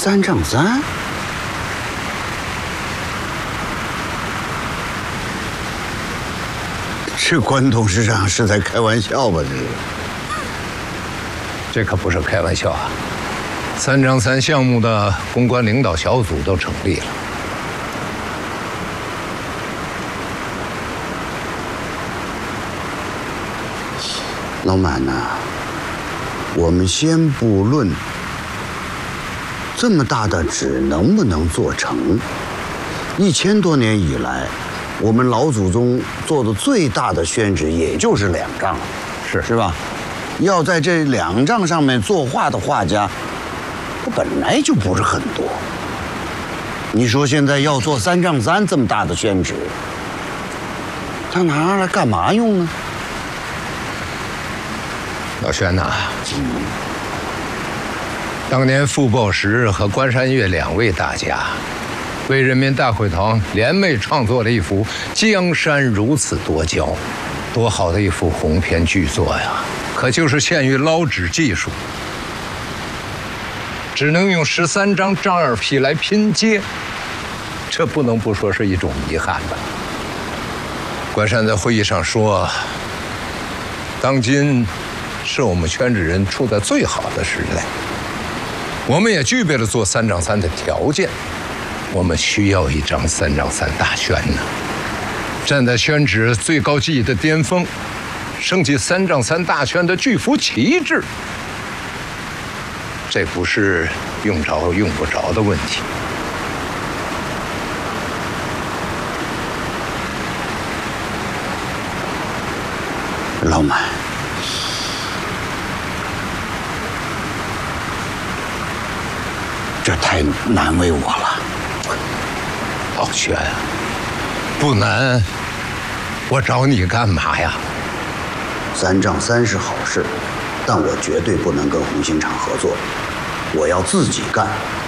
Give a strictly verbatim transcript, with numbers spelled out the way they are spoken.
三丈三？这关董事长是在开玩笑吧？这是？ 这可不是开玩笑啊！三丈三项目的公关领导小组都成立了。 老满呐、啊，我们先不论这么大的纸能不能做成，一千多年以来，我们老祖宗做的最大的宣纸也就是两丈， 是是吧？要在这两丈上面作画的画家，他本来就不是很多。你说现在要做三丈三这么大的宣纸，他拿来干嘛用呢？ 老轩呐，当年傅抱石和关山月两位大家为人民大会堂联袂创作了一幅《江山如此多娇》，多好的一幅鸿篇巨作呀！可就是限于捞纸技术，只能用十三张张二皮来拼接，这不能不说是一种遗憾吧。关山在会议上说，当今是我们宣纸人处在最好的时代，我们也具备了做三丈三的条件，我们需要一张三丈三大宣呢。站在宣纸最高技艺的巅峰，升起三丈三大宣的巨幅旗帜，这不是用着用不着的问题。 老满，这太难为我了。 老轩，不难，我找你干嘛呀？ 三丈三是好事，但我绝对不能跟红星厂合作，我要自己干。